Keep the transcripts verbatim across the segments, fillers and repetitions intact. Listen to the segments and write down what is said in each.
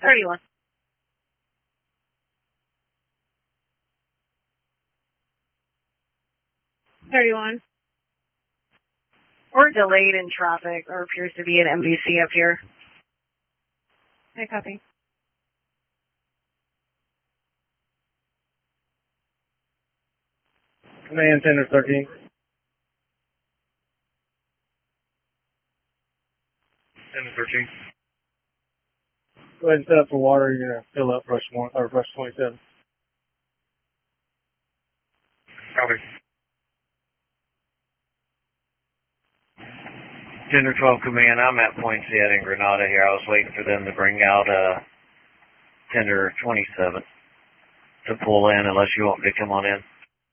thirty-one. thirty-one. We're delayed in traffic. There appears to be an M V C up here. I copy. Command Tender thirteen. Tender thirteen. Go ahead and set up for water. You're going to fill up brush one or brush twenty-seven. Copy. Tender twelve Command, I'm at Poinsett in Grenada here. I was waiting for them to bring out uh, Tender twenty-seven to pull in unless you want me to come on in.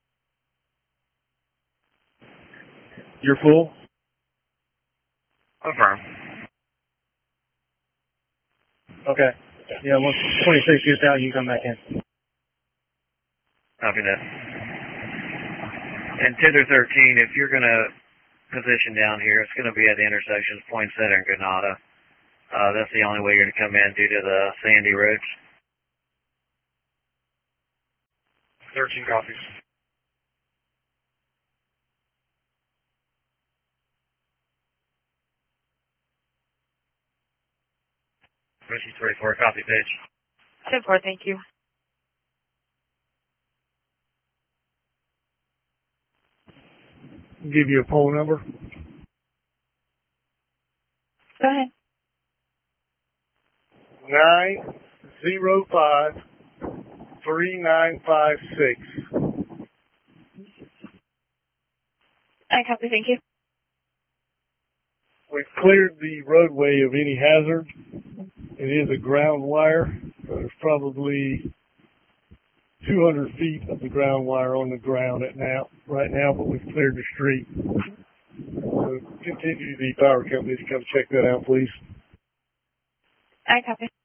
You're full? Confirm. Okay. Yeah, once twenty-six gets out, you can come back in. Copy that. And Tender thirteen, if you're going to position down here, it's going to be at the intersection of Poinsett and Grenada. Uh, that's the only way you're going to come in due to the sandy roads. thirteen copies. Richie twenty-four, copy page. ten four, thank you. Give you a poll number. Go ahead. Nine zero five three nine five six. I copy, thank you. We've cleared the roadway of any hazard. It is a ground wire. There's probably two hundred feet of the ground wire on the ground at now, right now, but we've cleared the street. So continue the power company to come check that out, please. I copy.